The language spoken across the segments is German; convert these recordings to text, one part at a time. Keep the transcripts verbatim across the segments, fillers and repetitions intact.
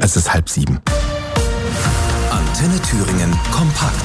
Es ist halb sieben. Antenne Thüringen kompakt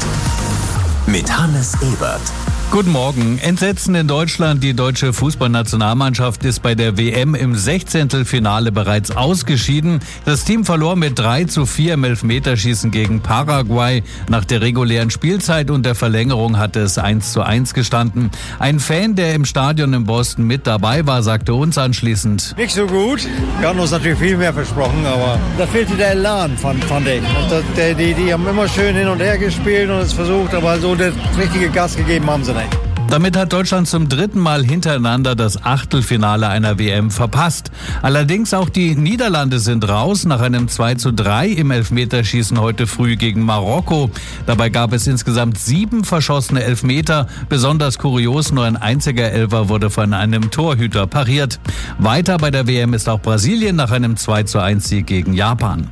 mit Hannes Ebert. Guten Morgen. Entsetzen in Deutschland. Die deutsche Fußballnationalmannschaft ist bei der W M im Sechzehntelfinale bereits ausgeschieden. Das Team verlor mit drei zu vier im Elfmeterschießen gegen Paraguay. Nach der regulären Spielzeit und der Verlängerung hatte es eins zu eins gestanden. Ein Fan, der im Stadion in Boston mit dabei war, sagte uns anschließend: Nicht so gut. Wir haben uns natürlich viel mehr versprochen, aber da fehlte der Elan, fand, fand ich. Und das, der, die, die haben immer schön hin und her gespielt und es versucht, aber so das richtige Gas gegeben haben sie nicht. Damit hat Deutschland zum dritten Mal hintereinander das Achtelfinale einer W M verpasst. Allerdings auch die Niederlande sind raus nach einem zwei zu drei im Elfmeterschießen heute früh gegen Marokko. Dabei gab es insgesamt sieben verschossene Elfmeter. Besonders kurios, nur ein einziger Elfer wurde von einem Torhüter pariert. Weiter bei der W M ist auch Brasilien nach einem zwei zu eins Sieg gegen Japan.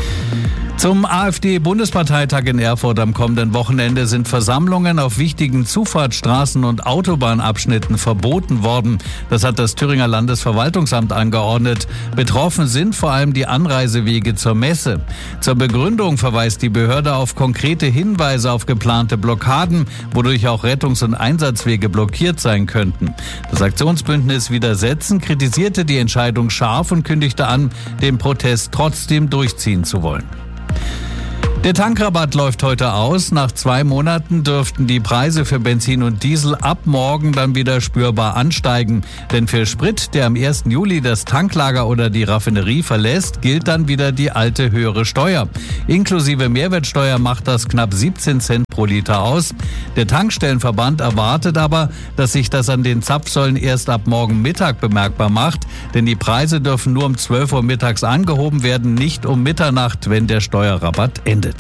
Zum AfD-Bundesparteitag in Erfurt am kommenden Wochenende sind Versammlungen auf wichtigen Zufahrtsstraßen und Autobahnabschnitten verboten worden. Das hat das Thüringer Landesverwaltungsamt angeordnet. Betroffen sind vor allem die Anreisewege zur Messe. Zur Begründung verweist die Behörde auf konkrete Hinweise auf geplante Blockaden, wodurch auch Rettungs- und Einsatzwege blockiert sein könnten. Das Aktionsbündnis Widersetzen kritisierte die Entscheidung scharf und kündigte an, den Protest trotzdem durchziehen zu wollen. Der Tankrabatt läuft heute aus. Nach zwei Monaten dürften die Preise für Benzin und Diesel ab morgen dann wieder spürbar ansteigen. Denn für Sprit, der am ersten Juli das Tanklager oder die Raffinerie verlässt, gilt dann wieder die alte höhere Steuer. Inklusive Mehrwertsteuer macht das knapp siebzehn Cent pro Liter aus. Der Tankstellenverband erwartet aber, dass sich das an den Zapfsäulen erst ab morgen Mittag bemerkbar macht. Denn die Preise dürfen nur um zwölf Uhr mittags angehoben werden, nicht um Mitternacht, wenn der Steuerrabatt endet.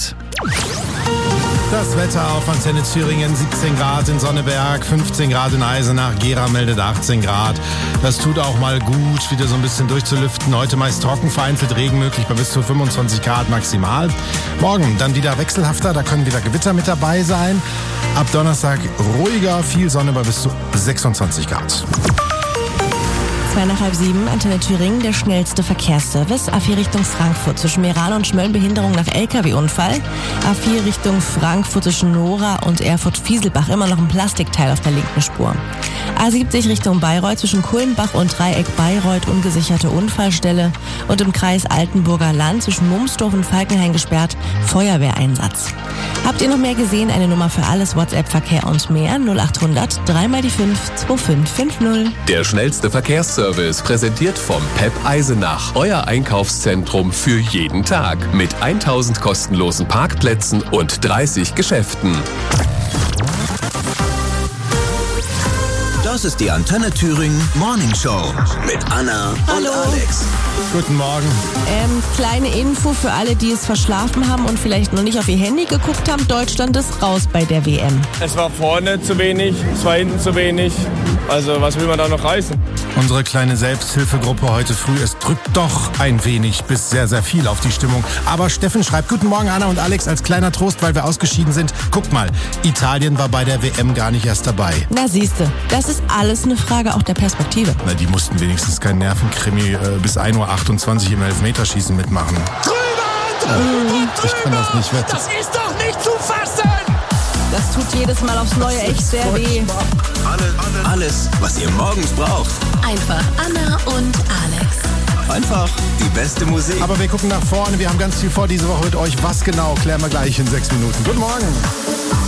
Das Wetter auf Antenne Thüringen: siebzehn Grad in Sonneberg, fünfzehn Grad in Eisenach, Gera meldet achtzehn Grad. Das tut auch mal gut, wieder so ein bisschen durchzulüften. Heute meist trocken, vereinzelt Regen möglich bei bis zu fünfundzwanzig Grad maximal. Morgen dann wieder wechselhafter, da können wieder Gewitter mit dabei sein. Ab Donnerstag ruhiger, viel Sonne bei bis zu sechsundzwanzig Grad. Zwei nach halb sieben, Antenne Thüringen, der schnellste Verkehrsservice. A vier Richtung Frankfurt zwischen Meran und Schmölln, Behinderung nach L K W-Unfall. A vier Richtung Frankfurt zwischen Nora und Erfurt-Fieselbach, immer noch ein Plastikteil auf der linken Spur. A siebzig Richtung Bayreuth zwischen Kulmbach und Dreieck Bayreuth, ungesicherte Unfallstelle. Und im Kreis Altenburger Land zwischen Mumsdorf und Falkenhain gesperrt, Feuerwehreinsatz. Habt ihr noch mehr gesehen? Eine Nummer für alles, WhatsApp-Verkehr und mehr, null acht hundert, drei mal die fünf, zwei fünf fünf null. Der schnellste Verkehrsservice, präsentiert vom P E P Eisenach. Euer Einkaufszentrum für jeden Tag. Mit tausend kostenlosen Parkplätzen und dreißig Geschäften. Das ist die Antenne Thüringen Morning Show mit Anna Hallo. und Alex. Guten Morgen. Ähm, kleine Info für alle, die es verschlafen haben und vielleicht noch nicht auf ihr Handy geguckt haben. Deutschland ist raus bei der W M. Es war vorne zu wenig, es war hinten zu wenig. Also was will man da noch reißen? Unsere kleine Selbsthilfegruppe heute früh, es drückt doch ein wenig bis sehr, sehr viel auf die Stimmung. Aber Steffen schreibt: Guten Morgen, Anna und Alex, als kleiner Trost, weil wir ausgeschieden sind. Guckt mal, Italien war bei der W M gar nicht erst dabei. Na siehste, das ist alles eine Frage auch der Perspektive. Na, die mussten wenigstens kein Nervenkrimi äh, bis ein Uhr achtundzwanzig im Elfmeterschießen mitmachen. Drüber, drüber, drüber! Ich kann das nicht wetten. Das ist doch nicht zu fassen! Das tut jedes Mal aufs Neue echt sehr weh. Alles, alles, was ihr morgens braucht. Einfach Anna und Alex. Einfach die beste Musik. Aber wir gucken nach vorne, wir haben ganz viel vor diese Woche mit euch. Was genau, klären wir gleich in sechs Minuten. Guten Morgen.